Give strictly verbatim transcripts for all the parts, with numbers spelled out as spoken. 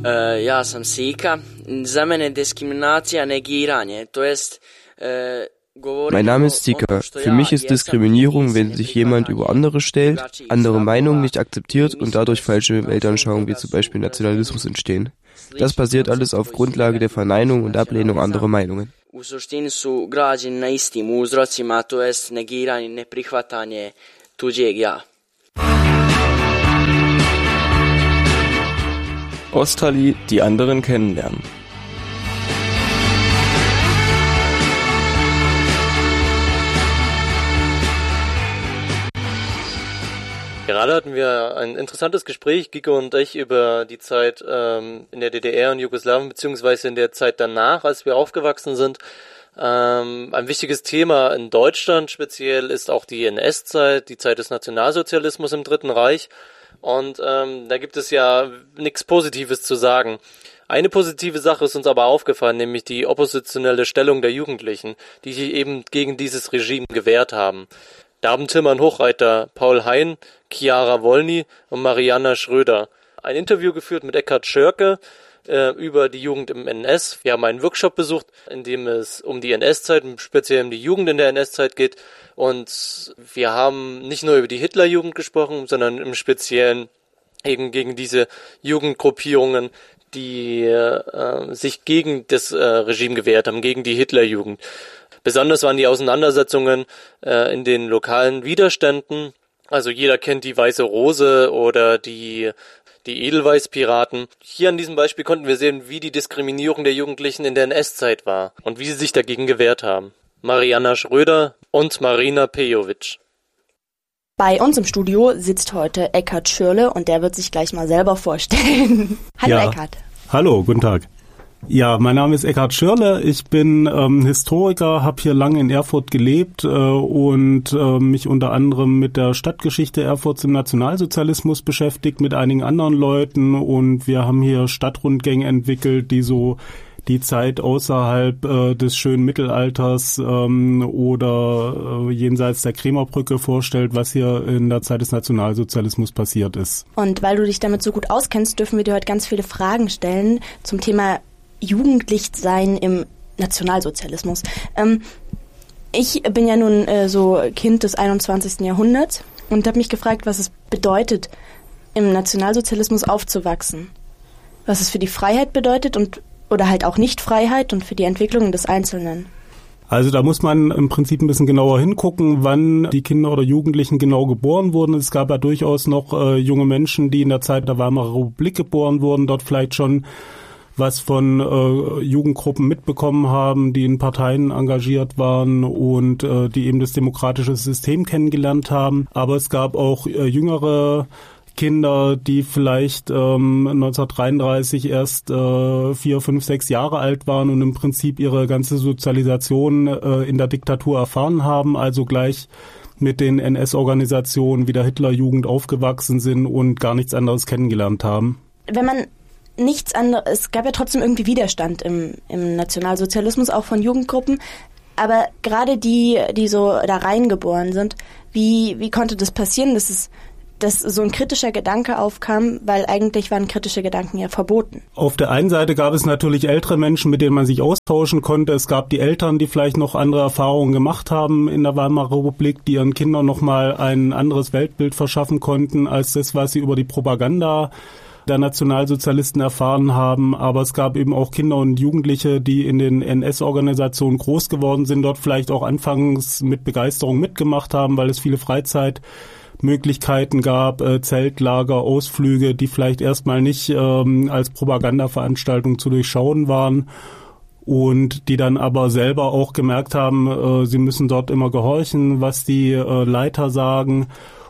Uh, ja sam Sika. Za mene diskriminacija negiranje, to jest uh, Mein Name ist Sika. Für mich ist Diskriminierung, wenn sich jemand über andere stellt, andere Meinungen nicht akzeptiert und dadurch falsche Weltanschauungen wie zum Beispiel Nationalismus entstehen. Das passiert alles auf Grundlage der Verneinung und Ablehnung anderer Meinungen. U suštini su građeni na istim uzrocima, to jest negiranje, neprihvatanje tuđeg ja. Australi, die anderen kennenlernen. Gerade hatten wir ein interessantes Gespräch, Giko und ich, über die Zeit ähm, in der D D R und Jugoslawien, beziehungsweise in der Zeit danach, als wir aufgewachsen sind. Ähm, ein wichtiges Thema in Deutschland speziell ist auch die N S-Zeit, die Zeit des Nationalsozialismus im Dritten Reich. Und ähm, da gibt es ja nichts Positives zu sagen. Eine positive Sache ist uns aber aufgefallen, nämlich die oppositionelle Stellung der Jugendlichen, die sich eben gegen dieses Regime gewehrt haben. Da haben Tilman Hochreiter, Paul Hein, Chiara Wolny und Marianna Schröder ein Interview geführt mit Eckhard Schörke äh, über die Jugend im N S. Wir haben einen Workshop besucht, in dem es um die N S-Zeit, speziell um die Jugend in der N S-Zeit geht. Und wir haben nicht nur über die Hitlerjugend gesprochen, sondern im Speziellen eben gegen diese Jugendgruppierungen, die äh, sich gegen das äh, Regime gewehrt haben, gegen die Hitlerjugend. Besonders waren die Auseinandersetzungen äh, in den lokalen Widerständen. Also jeder kennt die Weiße Rose oder die die Edelweiß-Piraten. Hier an diesem Beispiel konnten wir sehen, wie die Diskriminierung der Jugendlichen in der N S-Zeit war und wie sie sich dagegen gewehrt haben. Marianna Schröder und Marina Pejovic. Bei uns im Studio sitzt heute Eckhard Schörle und der wird sich gleich mal selber vorstellen. Hallo ja. Eckhard. Hallo, guten Tag. Ja, mein Name ist Eckhard Schörle, ich bin ähm, Historiker, habe hier lange in Erfurt gelebt äh, und äh, mich unter anderem mit der Stadtgeschichte Erfurts im Nationalsozialismus beschäftigt, mit einigen anderen Leuten, und wir haben hier Stadtrundgänge entwickelt, die so die Zeit außerhalb äh, des schönen Mittelalters ähm, oder äh, jenseits der Krämerbrücke vorstellt, was hier in der Zeit des Nationalsozialismus passiert ist. Und weil du dich damit so gut auskennst, dürfen wir dir heute ganz viele Fragen stellen zum Thema Jugendlichsein im Nationalsozialismus. Ähm, ich bin ja nun äh, so Kind des einundzwanzigsten Jahrhunderts und habe mich gefragt, was es bedeutet, im Nationalsozialismus aufzuwachsen. Was es für die Freiheit bedeutet und oder halt auch Nicht-Freiheit und für die Entwicklung des Einzelnen. Also da muss man im Prinzip ein bisschen genauer hingucken, wann die Kinder oder Jugendlichen genau geboren wurden. Es gab ja durchaus noch äh, junge Menschen, die in der Zeit der Weimarer Republik geboren wurden, dort vielleicht schon was von äh, Jugendgruppen mitbekommen haben, die in Parteien engagiert waren und äh, die eben das demokratische System kennengelernt haben. Aber es gab auch äh, jüngere Kinder, die vielleicht ähm, neunzehnhundertdreiunddreißig erst äh, vier, fünf, sechs Jahre alt waren und im Prinzip ihre ganze Sozialisation äh, in der Diktatur erfahren haben, also gleich mit den N S-Organisationen wie der Hitlerjugend aufgewachsen sind und gar nichts anderes kennengelernt haben. Wenn man nichts anderes, es gab ja trotzdem irgendwie Widerstand im, im Nationalsozialismus, auch von Jugendgruppen, aber gerade die, die so da reingeboren sind, wie, wie konnte das passieren, dass es dass so ein kritischer Gedanke aufkam, weil eigentlich waren kritische Gedanken ja verboten. Auf der einen Seite gab es natürlich ältere Menschen, mit denen man sich austauschen konnte. Es gab die Eltern, die vielleicht noch andere Erfahrungen gemacht haben in der Weimarer Republik, die ihren Kindern nochmal ein anderes Weltbild verschaffen konnten, als das, was sie über die Propaganda der Nationalsozialisten erfahren haben. Aber es gab eben auch Kinder und Jugendliche, die in den N S-Organisationen groß geworden sind, dort vielleicht auch anfangs mit Begeisterung mitgemacht haben, weil es viele Freizeit Möglichkeiten gab, äh, Zeltlager, Ausflüge, die vielleicht erstmal nicht ähm, als Propagandaveranstaltung zu durchschauen waren und die dann aber selber auch gemerkt haben, äh, sie müssen dort immer gehorchen, was die äh, Leiter sagen,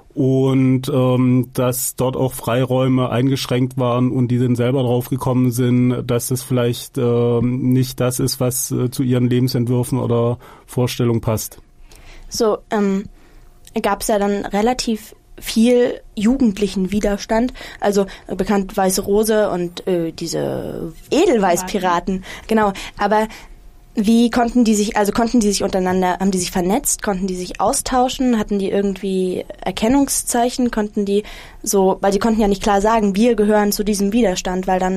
und ähm, dass dort auch Freiräume eingeschränkt waren und die dann selber drauf gekommen sind, dass das vielleicht äh, nicht das ist, was äh, zu ihren Lebensentwürfen oder Vorstellungen passt. So, ähm gab es ja dann relativ viel jugendlichen Widerstand, also äh, bekannt Weiße Rose und äh, diese Edelweiß-Piraten, genau, aber wie konnten die sich, also konnten die sich untereinander, haben die sich vernetzt, konnten die sich austauschen, hatten die irgendwie Erkennungszeichen, konnten die so, weil sie konnten ja nicht klar sagen, wir gehören zu diesem Widerstand, weil dann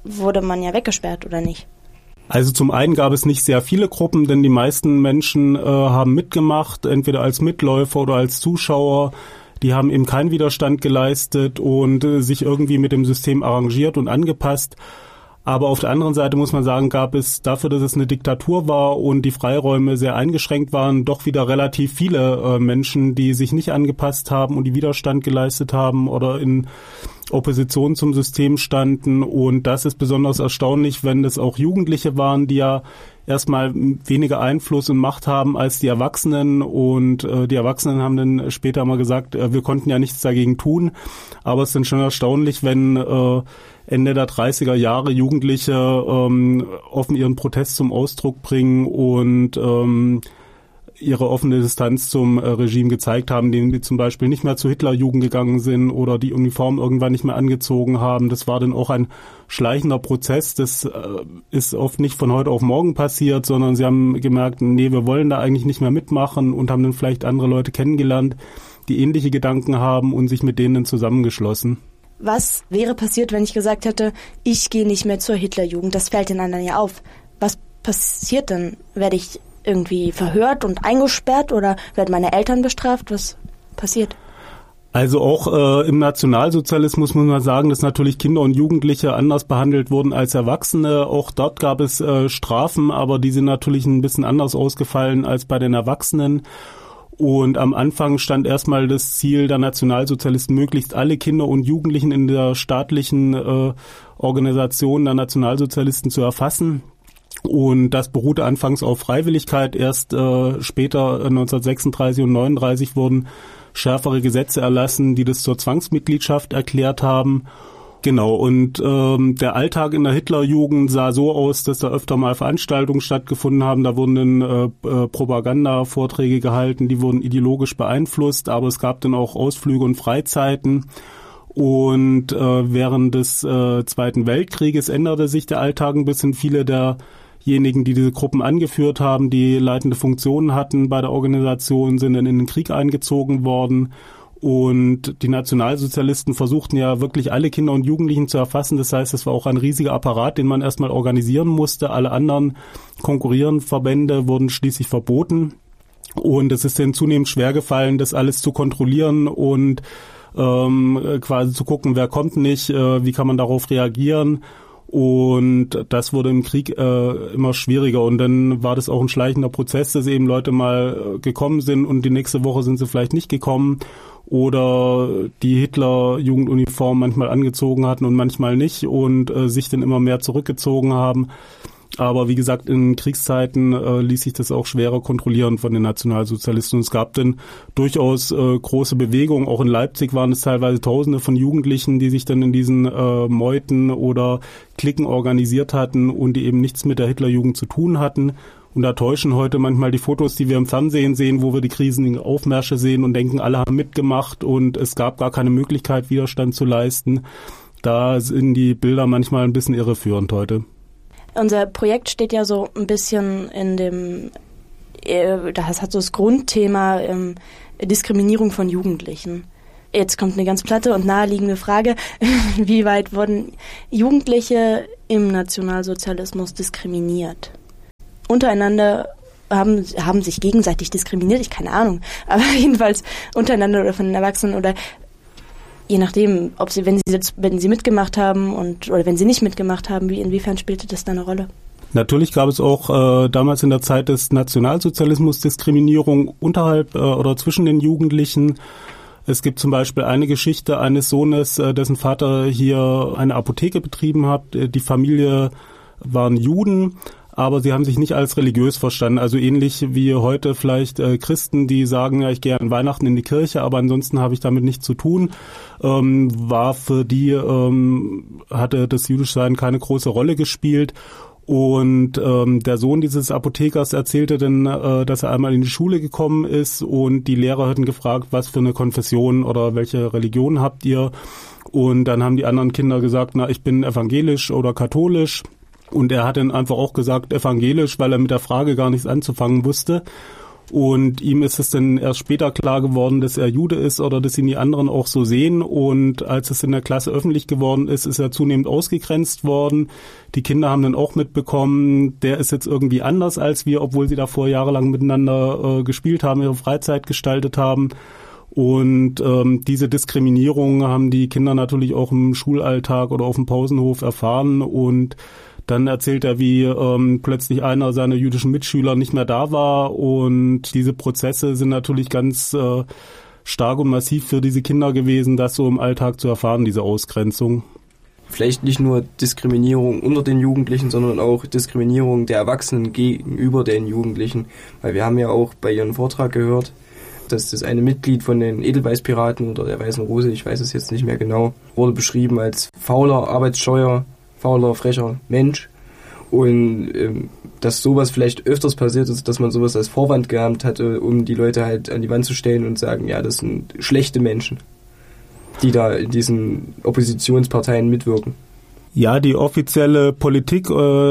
wurde man ja weggesperrt, oder nicht? Also zum einen gab es nicht sehr viele Gruppen, denn die meisten Menschen äh, haben mitgemacht, entweder als Mitläufer oder als Zuschauer. Die haben eben keinen Widerstand geleistet und äh, sich irgendwie mit dem System arrangiert und angepasst. Aber auf der anderen Seite muss man sagen, gab es dafür, dass es eine Diktatur war und die Freiräume sehr eingeschränkt waren, doch wieder relativ viele äh, Menschen, die sich nicht angepasst haben und die Widerstand geleistet haben oder in Opposition zum System standen. Und das ist besonders erstaunlich, wenn es auch Jugendliche waren, die ja erstmal weniger Einfluss und Macht haben als die Erwachsenen. Und äh, die Erwachsenen haben dann später mal gesagt, äh, wir konnten ja nichts dagegen tun. Aber es ist dann schon erstaunlich, wenn äh, Ende der dreißiger Jahre Jugendliche ähm, offen ihren Protest zum Ausdruck bringen und ähm, ihre offene Distanz zum äh, Regime gezeigt haben, denen die zum Beispiel nicht mehr zur Hitlerjugend gegangen sind oder die Uniform irgendwann nicht mehr angezogen haben. Das war dann auch ein schleichender Prozess. Das äh, ist oft nicht von heute auf morgen passiert, sondern sie haben gemerkt, nee, wir wollen da eigentlich nicht mehr mitmachen und haben dann vielleicht andere Leute kennengelernt, die ähnliche Gedanken haben und sich mit denen zusammengeschlossen. Was wäre passiert, wenn ich gesagt hätte, ich gehe nicht mehr zur Hitlerjugend? Das fällt den anderen ja auf. Was passiert dann? Werde ich irgendwie verhört und eingesperrt oder werden meine Eltern bestraft? Was passiert? Also auch äh, im Nationalsozialismus muss man sagen, dass natürlich Kinder und Jugendliche anders behandelt wurden als Erwachsene. Auch dort gab es äh, Strafen, aber die sind natürlich ein bisschen anders ausgefallen als bei den Erwachsenen. Und am Anfang stand erstmal das Ziel der Nationalsozialisten, möglichst alle Kinder und Jugendlichen in der staatlichen äh, Organisation der Nationalsozialisten zu erfassen. Und das beruhte anfangs auf Freiwilligkeit. Erst äh, später, äh, neunzehnhundertsechsunddreißig und neununddreißig, wurden schärfere Gesetze erlassen, die das zur Zwangsmitgliedschaft erklärt haben. Genau, und ähm, der Alltag in der Hitlerjugend sah so aus, dass da öfter mal Veranstaltungen stattgefunden haben. Da wurden dann äh, äh, Propaganda-Vorträge gehalten, die wurden ideologisch beeinflusst, aber es gab dann auch Ausflüge und Freizeiten. Und äh, während des äh, Zweiten Weltkrieges änderte sich der Alltag ein bisschen. Viele derjenigen, die diese Gruppen angeführt haben, die leitende Funktionen hatten bei der Organisation, sind dann in den Krieg eingezogen worden. Und die Nationalsozialisten versuchten ja wirklich alle Kinder und Jugendlichen zu erfassen. Das heißt, es war auch ein riesiger Apparat, den man erstmal organisieren musste. Alle anderen konkurrierenden Verbände wurden schließlich verboten. Und es ist dann zunehmend schwer gefallen, das alles zu kontrollieren und ähm, quasi zu gucken, wer kommt nicht, äh, wie kann man darauf reagieren. Und das wurde im Krieg äh, immer schwieriger. Und dann war das auch ein schleichender Prozess, dass eben Leute mal äh, gekommen sind und die nächste Woche sind sie vielleicht nicht gekommen oder die Hitler-Jugenduniform manchmal angezogen hatten und manchmal nicht und äh, sich dann immer mehr zurückgezogen haben. Aber wie gesagt, in Kriegszeiten äh, ließ sich das auch schwerer kontrollieren von den Nationalsozialisten. Und es gab dann durchaus äh, große Bewegungen. Auch in Leipzig waren es teilweise Tausende von Jugendlichen, die sich dann in diesen äh, Meuten oder Cliquen organisiert hatten und die eben nichts mit der Hitlerjugend zu tun hatten. Und da täuschen heute manchmal die Fotos, die wir im Fernsehen sehen, wo wir die krisenlichen Aufmärsche sehen und denken, alle haben mitgemacht und es gab gar keine Möglichkeit, Widerstand zu leisten. Da sind die Bilder manchmal ein bisschen irreführend heute. Unser Projekt steht ja so ein bisschen in dem, äh, das hat so das Grundthema ähm, Diskriminierung von Jugendlichen. Jetzt kommt eine ganz platte und naheliegende Frage, wie weit wurden Jugendliche im Nationalsozialismus diskriminiert? Untereinander haben, haben sich gegenseitig diskriminiert, ich keine Ahnung, aber jedenfalls untereinander oder von den Erwachsenen oder je nachdem, ob sie, wenn sie jetzt, wenn sie mitgemacht haben und oder wenn sie nicht mitgemacht haben, wie inwiefern spielte das da eine Rolle? Natürlich gab es auch äh, damals in der Zeit des Nationalsozialismus Diskriminierung unterhalb äh, oder zwischen den Jugendlichen. Es gibt zum Beispiel eine Geschichte eines Sohnes, äh, dessen Vater hier eine Apotheke betrieben hat. Die Familie waren Juden, aber sie haben sich nicht als religiös verstanden. Also ähnlich wie heute vielleicht äh, Christen, die sagen, ja, ich gehe an Weihnachten in die Kirche, aber ansonsten habe ich damit nichts zu tun. Ähm, war für die, ähm, hatte das Jüdischsein keine große Rolle gespielt. Und ähm, der Sohn dieses Apothekers erzählte dann, äh, dass er einmal in die Schule gekommen ist und die Lehrer hatten gefragt, was für eine Konfession oder welche Religion habt ihr? Und dann haben die anderen Kinder gesagt, na, ich bin evangelisch oder katholisch. Und er hat dann einfach auch gesagt, evangelisch, weil er mit der Frage gar nichts anzufangen wusste. Und ihm ist es dann erst später klar geworden, dass er Jude ist oder dass ihn die anderen auch so sehen. Und als es in der Klasse öffentlich geworden ist, ist er zunehmend ausgegrenzt worden. Die Kinder haben dann auch mitbekommen, der ist jetzt irgendwie anders als wir, obwohl sie davor jahrelang miteinander äh, gespielt haben, ihre Freizeit gestaltet haben. Und ähm, diese Diskriminierung haben die Kinder natürlich auch im Schulalltag oder auf dem Pausenhof erfahren. Und dann erzählt er, wie ähm, plötzlich einer seiner jüdischen Mitschüler nicht mehr da war. Und diese Prozesse sind natürlich ganz äh, stark und massiv für diese Kinder gewesen, das so im Alltag zu erfahren, diese Ausgrenzung. Vielleicht nicht nur Diskriminierung unter den Jugendlichen, sondern auch Diskriminierung der Erwachsenen gegenüber den Jugendlichen. Weil wir haben ja auch bei Ihrem Vortrag gehört, dass das eine Mitglied von den Edelweißpiraten oder der Weißen Rose, ich weiß es jetzt nicht mehr genau, wurde beschrieben als fauler, arbeitsscheuer, fauler, frecher Mensch. Und ähm, dass sowas vielleicht öfters passiert ist, dass man sowas als Vorwand gehabt hatte, um die Leute halt an die Wand zu stellen und sagen, ja, das sind schlechte Menschen, die da in diesen Oppositionsparteien mitwirken. Ja, die offizielle Politik äh,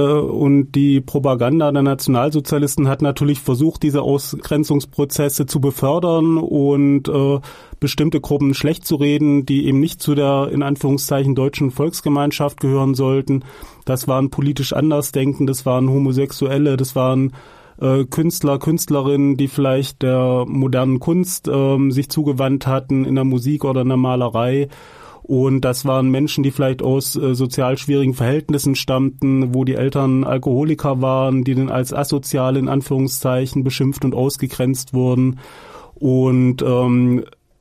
und die Propaganda der Nationalsozialisten hat natürlich versucht, diese Ausgrenzungsprozesse zu befördern und äh, bestimmte Gruppen schlecht zu reden, die eben nicht zu der in Anführungszeichen deutschen Volksgemeinschaft gehören sollten. Das waren politisch Andersdenken, das waren Homosexuelle, das waren äh, Künstler, Künstlerinnen, die vielleicht der modernen Kunst äh, sich zugewandt hatten in der Musik oder in der Malerei. Und das waren Menschen, die vielleicht aus äh, sozial schwierigen Verhältnissen stammten, wo die Eltern Alkoholiker waren, die dann als asozial in Anführungszeichen beschimpft und ausgegrenzt wurden. Und ähm,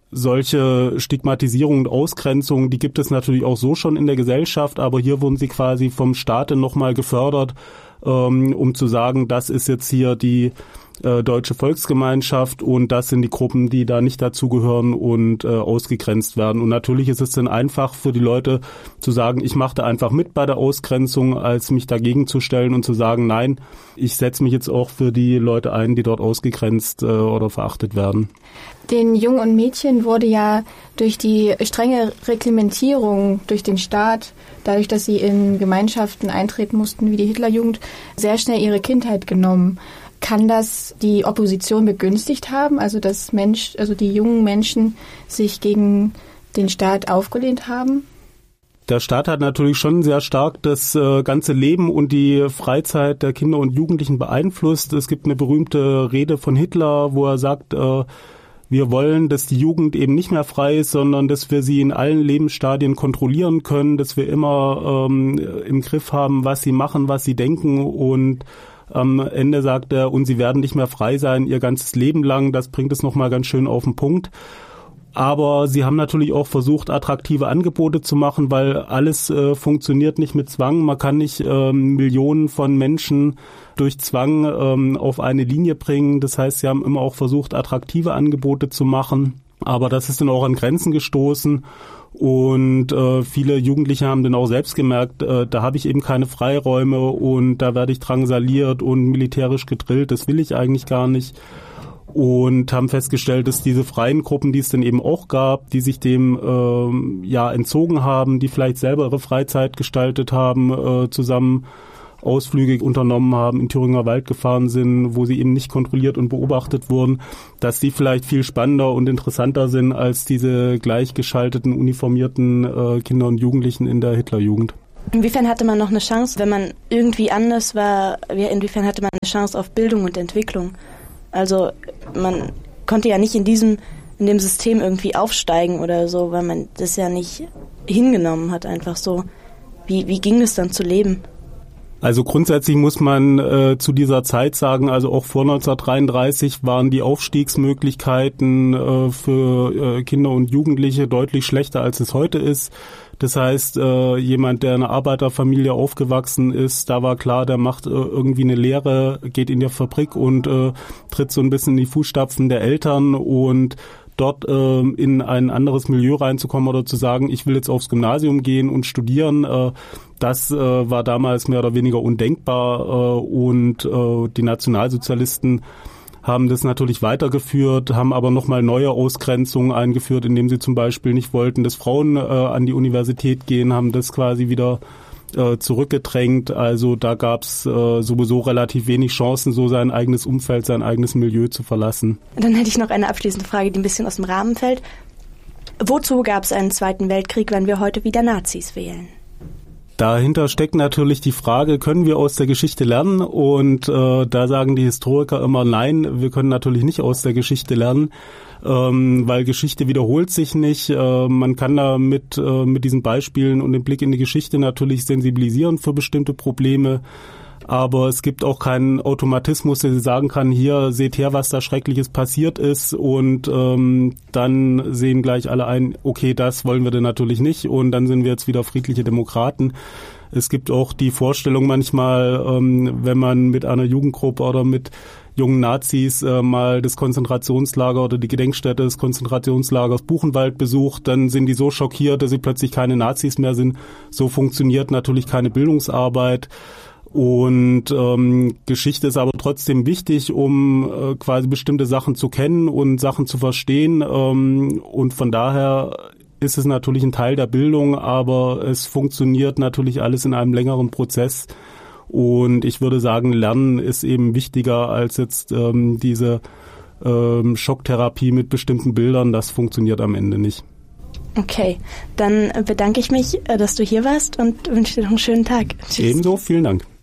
solche Stigmatisierung und Ausgrenzung, die gibt es natürlich auch so schon in der Gesellschaft, aber hier wurden sie quasi vom Staate nochmal gefördert, ähm, um zu sagen, das ist jetzt hier die äh, deutsche Volksgemeinschaft und das sind die Gruppen, die da nicht dazugehören und äh, ausgegrenzt werden. Und natürlich ist es dann einfach für die Leute zu sagen, ich mache da einfach mit bei der Ausgrenzung, als mich dagegen zu stellen und zu sagen, nein, ich setze mich jetzt auch für die Leute ein, die dort ausgegrenzt äh, oder verachtet werden. Den Jungen und Mädchen wurde ja durch die strenge Reglementierung durch den Staat, dadurch, dass sie in Gemeinschaften eintreten mussten, wie die Hitlerjugend, sehr schnell ihre Kindheit genommen. Kann das die Opposition begünstigt haben, also dass Mensch, also die jungen Menschen sich gegen den Staat aufgelehnt haben? Der Staat hat natürlich schon sehr stark das äh, ganze Leben und die Freizeit der Kinder und Jugendlichen beeinflusst. Es gibt eine berühmte Rede von Hitler, wo er sagt, äh, wir wollen, dass die Jugend eben nicht mehr frei ist, sondern dass wir sie in allen Lebensstadien kontrollieren können, dass wir immer ähm, im Griff haben, was sie machen, was sie denken, und am Ende sagt er, und sie werden nicht mehr frei sein ihr ganzes Leben lang. Das bringt es nochmal ganz schön auf den Punkt. Aber sie haben natürlich auch versucht, attraktive Angebote zu machen, weil alles äh, funktioniert nicht mit Zwang. Man kann nicht ähm, Millionen von Menschen durch Zwang ähm, auf eine Linie bringen. Das heißt, sie haben immer auch versucht, attraktive Angebote zu machen. Aber das ist dann auch an Grenzen gestoßen. Und äh, viele Jugendliche haben dann auch selbst gemerkt, äh, da habe ich eben keine Freiräume und da werde ich drangsaliert und militärisch gedrillt. Das will ich eigentlich gar nicht. Und haben festgestellt, dass diese freien Gruppen, die es dann eben auch gab, die sich dem ähm, ja entzogen haben, die vielleicht selber ihre Freizeit gestaltet haben, äh, zusammen Ausflüge unternommen haben, in Thüringer Wald gefahren sind, wo sie eben nicht kontrolliert und beobachtet wurden, dass die vielleicht viel spannender und interessanter sind als diese gleichgeschalteten, uniformierten äh, Kinder und Jugendlichen in der Hitlerjugend. Inwiefern hatte man noch eine Chance, wenn man irgendwie anders war, inwiefern hatte man eine Chance auf Bildung und Entwicklung? Also man konnte ja nicht in diesem, in dem System irgendwie aufsteigen oder so, weil man das ja nicht hingenommen hat, einfach so. Wie, wie ging es dann zu leben? Also grundsätzlich muss man äh, zu dieser Zeit sagen, also auch vor neunzehnhundertdreiunddreißig waren die Aufstiegsmöglichkeiten äh, für äh, Kinder und Jugendliche deutlich schlechter, als es heute ist. Das heißt, äh, jemand, der in einer Arbeiterfamilie aufgewachsen ist, da war klar, der macht äh, irgendwie eine Lehre, geht in die Fabrik und äh, tritt so ein bisschen in die Fußstapfen der Eltern, und dort äh, in ein anderes Milieu reinzukommen oder zu sagen, ich will jetzt aufs Gymnasium gehen und studieren, äh, das äh, war damals mehr oder weniger undenkbar, äh, und äh, die Nationalsozialisten haben das natürlich weitergeführt, haben aber nochmal neue Ausgrenzungen eingeführt, indem sie zum Beispiel nicht wollten, dass Frauen äh, an die Universität gehen, haben das quasi wieder äh, zurückgedrängt. Also da gab es äh, sowieso relativ wenig Chancen, so sein eigenes Umfeld, sein eigenes Milieu zu verlassen. Dann hätte ich noch eine abschließende Frage, die ein bisschen aus dem Rahmen fällt. Wozu gab es einen Zweiten Weltkrieg, wenn wir heute wieder Nazis wählen? Dahinter steckt natürlich die Frage, können wir aus der Geschichte lernen? Und äh, da sagen die Historiker immer, nein, wir können natürlich nicht aus der Geschichte lernen, ähm, weil Geschichte wiederholt sich nicht. Äh, man kann da mit, äh, mit diesen Beispielen und dem Blick in die Geschichte natürlich sensibilisieren für bestimmte Probleme. Aber es gibt auch keinen Automatismus, der sagen kann, hier, seht her, was da Schreckliches passiert ist, und ähm, dann sehen gleich alle ein, okay, das wollen wir denn natürlich nicht, und dann sind wir jetzt wieder friedliche Demokraten. Es gibt auch die Vorstellung manchmal, ähm, wenn man mit einer Jugendgruppe oder mit jungen Nazis äh, mal das Konzentrationslager oder die Gedenkstätte des Konzentrationslagers Buchenwald besucht, dann sind die so schockiert, dass sie plötzlich keine Nazis mehr sind. So funktioniert natürlich keine Bildungsarbeit. Und ähm, Geschichte ist aber trotzdem wichtig, um äh, quasi bestimmte Sachen zu kennen und Sachen zu verstehen. Ähm, und von daher ist es natürlich ein Teil der Bildung, aber es funktioniert natürlich alles in einem längeren Prozess. Und ich würde sagen, Lernen ist eben wichtiger als jetzt ähm, diese ähm, Schocktherapie mit bestimmten Bildern. Das funktioniert am Ende nicht. Okay, dann bedanke ich mich, dass du hier warst, und wünsche dir noch einen schönen Tag. Tschüss. Ebenso, vielen Dank.